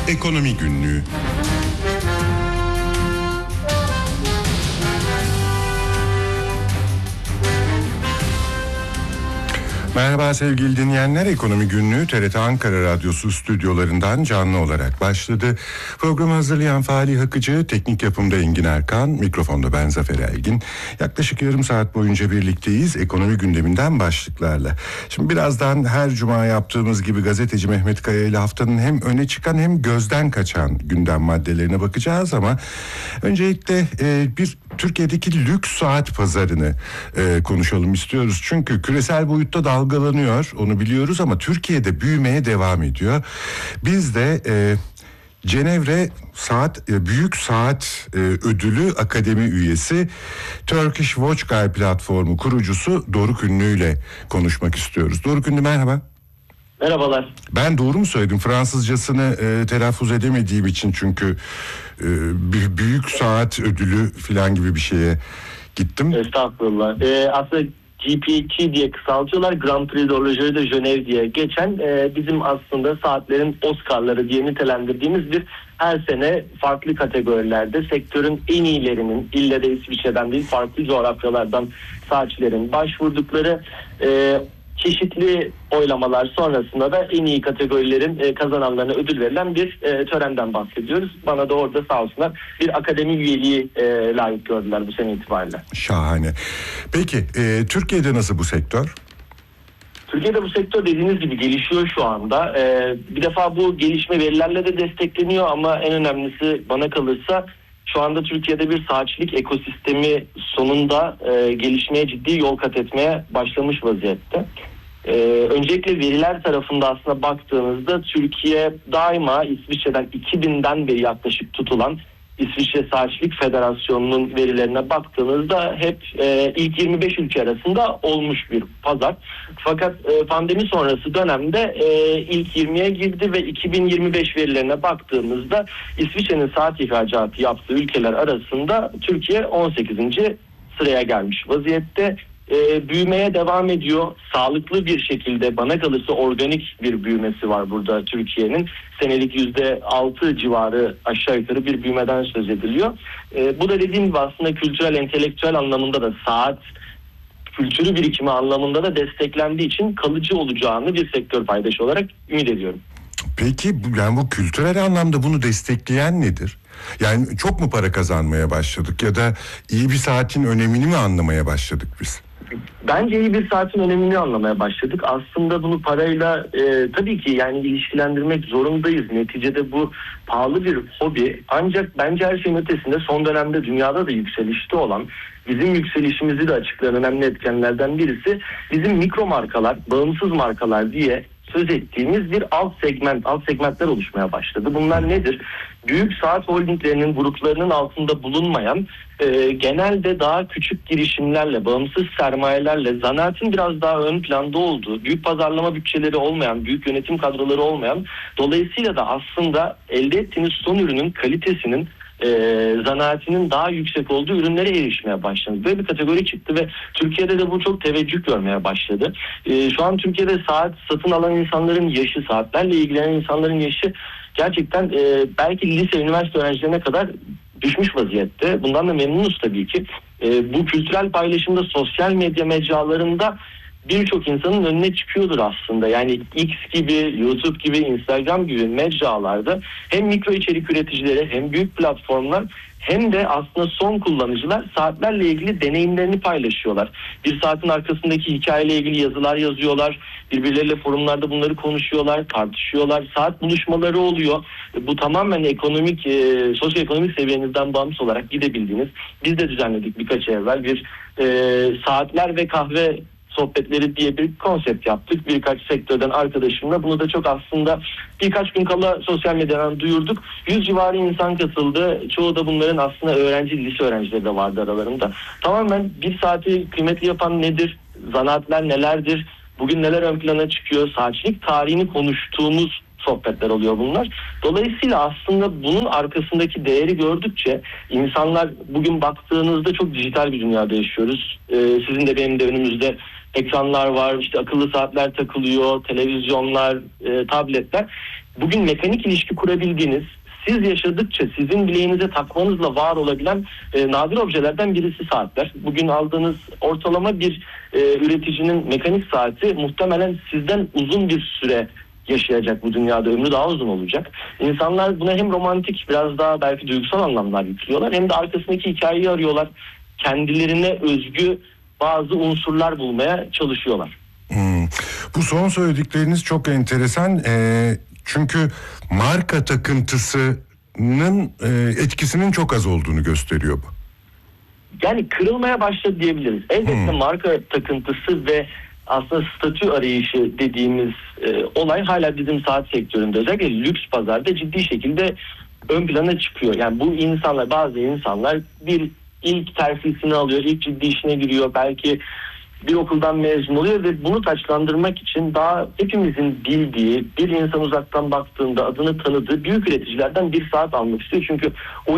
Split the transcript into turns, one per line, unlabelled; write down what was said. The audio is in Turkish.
Ekonomi Günlüğü. Merhaba sevgili dinleyenler, Ekonomi Günlüğü TRT Ankara Radyosu stüdyolarından canlı olarak başladı. Programı hazırlayan Fahri Hakıcı, teknik yapımda Engin Erkan, mikrofonda ben Zafer Elgin. Yaklaşık yarım saat boyunca birlikteyiz ekonomi gündeminden başlıklarla. Şimdi birazdan her cuma yaptığımız gibi gazeteci Mehmet Kaya ile haftanın hem öne çıkan hem gözden kaçan gündem maddelerine bakacağız ama öncelikle bir Türkiye'deki lüks saat pazarını konuşalım istiyoruz. Çünkü küresel boyutta dalgalanıyor, onu biliyoruz ama Türkiye'de büyümeye devam ediyor. Biz de Cenevre Büyük Saat Ödülü Akademi üyesi Turkish Watch Guy platformu kurucusu Doruk Ünlü ile konuşmak istiyoruz. Doruk Ünlü, merhaba.
Merhabalar.
Ben doğru mu söyledim? Fransızcasını telaffuz edemediğim için çünkü büyük saat ödülü falan gibi bir şeye gittim.
Estağfurullah. Aslında GP2 diye kısaltıyorlar. Grand Prix d'Horlogerie de Genève diye geçen bizim aslında saatlerin Oscar'ları diye nitelendirdiğimiz bir her sene farklı kategorilerde sektörün en iyilerinin, ille de İsviçre'den değil farklı coğrafyalardan saatçilerin başvurdukları çeşitli oylamalar sonrasında da en iyi kategorilerin kazananlarına ödül verilen bir törenden bahsediyoruz. Bana da orada sağ olsunlar bir akademi üyeliği layık gördüler bu sene itibariyle.
Şahane. Peki Türkiye'de nasıl bu sektör?
Türkiye'de bu sektör dediğiniz gibi gelişiyor şu anda. Bir defa bu gelişme verilerle de destekleniyor ama en önemlisi bana kalırsa şu anda Türkiye'de bir saatçilik ekosistemi sonunda gelişmeye, ciddi yol kat etmeye başlamış vaziyette. Öncelikle veriler tarafında aslında baktığınızda Türkiye daima İsviçre'den 2000'den beri yaklaşık tutulan İsviçre Saatçilik Federasyonu'nun verilerine baktığınızda hep ilk 25 ülke arasında olmuş bir pazar. Fakat pandemi sonrası dönemde ilk 20'ye girdi ve 2025 verilerine baktığımızda İsviçre'nin saat ihracatı yaptığı ülkeler arasında Türkiye 18. sıraya gelmiş vaziyette. Büyümeye devam ediyor. Sağlıklı bir şekilde bana kalırsa organik bir büyümesi var burada Türkiye'nin. Senelik %6 civarı aşağı yukarı bir büyümeden söz ediliyor. Bu da dediğim gibi aslında kültürel, entelektüel anlamında da saat kültürü birikimi anlamında da desteklendiği için kalıcı olacağını bir sektör paydaşı olarak ümit ediyorum.
Peki yani bu kültürel anlamda bunu destekleyen nedir? Yani çok mu para kazanmaya başladık ya da iyi bir saatin önemini mi anlamaya başladık biz?
Bence iyi bir saatin önemini anlamaya başladık. Aslında bunu parayla tabii ki yani ilişkilendirmek zorundayız. Neticede bu pahalı bir hobi. Ancak bence her şeyin ötesinde son dönemde dünyada da yükselişte olan, bizim yükselişimizi de açıklayan önemli etkenlerden birisi bizim mikro markalar, bağımsız markalar diye söz ettiğimiz bir alt segmentler oluşmaya başladı. Bunlar nedir? Büyük saat holdinglerinin gruplarının altında bulunmayan genelde daha küçük girişimlerle, bağımsız sermayelerle zanaatin biraz daha ön planda olduğu, büyük pazarlama bütçeleri olmayan, büyük yönetim kadroları olmayan, dolayısıyla da aslında elde ettiğiniz son ürünün kalitesinin zanaatinin daha yüksek olduğu ürünlere erişmeye başladı. Böyle bir kategori çıktı ve Türkiye'de de bu çok teveccüh görmeye başladı. Şu an Türkiye'de saat satın alan insanların yaşı, saatlerle ilgilenen insanların yaşı gerçekten belki lise, üniversite öğrencilerine kadar düşmüş vaziyette. Bundan da memnunuz tabii ki. Bu kültürel paylaşımda sosyal medya mecralarında birçok insanın önüne çıkıyordur aslında. Yani X gibi, YouTube gibi, Instagram gibi mecralarda hem mikro içerik üreticileri hem büyük platformlar hem de aslında son kullanıcılar saatlerle ilgili deneyimlerini paylaşıyorlar. Bir saatin arkasındaki hikayeyle ilgili yazılar yazıyorlar. Birbirleriyle forumlarda bunları konuşuyorlar, tartışıyorlar. Saat buluşmaları oluyor. Bu tamamen ekonomik, sosyoekonomik seviyenizden bağımsız olarak gidebildiğiniz. Biz de düzenledik birkaç ay evvel bir saatler ve kahve sohbetleri diye bir konsept yaptık. Birkaç sektörden arkadaşımla. Bunu da çok aslında birkaç gün kala sosyal medyadan duyurduk. 100 civarı insan katıldı. Çoğu da bunların aslında lise öğrencileri de vardı aralarında. Tamamen bir saati kıymetli yapan nedir? Zanaatler nelerdir? Bugün neler ön plana çıkıyor? Saatçilik tarihini konuştuğumuz sohbetler oluyor bunlar. Dolayısıyla aslında bunun arkasındaki değeri gördükçe insanlar bugün baktığınızda çok dijital bir dünyada yaşıyoruz. Sizin de benim de önümüzde ekranlar var, işte akıllı saatler takılıyor, televizyonlar, tabletler. Bugün mekanik ilişki kurabildiğiniz, siz yaşadıkça sizin bileğinize takmanızla var olabilen nadir objelerden birisi saatler. Bugün aldığınız ortalama bir üreticinin mekanik saati muhtemelen sizden uzun bir süre yaşayacak bu dünyada, ömrü daha uzun olacak. İnsanlar buna hem romantik, biraz daha belki duygusal anlamlar yüklüyorlar, hem de arkasındaki hikayeyi arıyorlar. Kendilerine özgü bazı unsurlar bulmaya çalışıyorlar.
Bu son söyledikleriniz çok enteresan. Çünkü marka takıntısının etkisinin çok az olduğunu gösteriyor bu.
Yani kırılmaya başladı diyebiliriz. Elbette marka takıntısı ve aslında statü arayışı dediğimiz olay hala bizim saat sektöründe, özellikle lüks pazarda ciddi şekilde ön plana çıkıyor. Yani bu insanlar, bazı insanlar bir ilk terfisini alıyor, ilk ciddi işine giriyor, belki bir okuldan mezun oluyor ve bunu taçlandırmak için daha hepimizin bildiği, bir insan uzaktan baktığında adını tanıdığı büyük üreticilerden bir saat almak istiyor. Çünkü o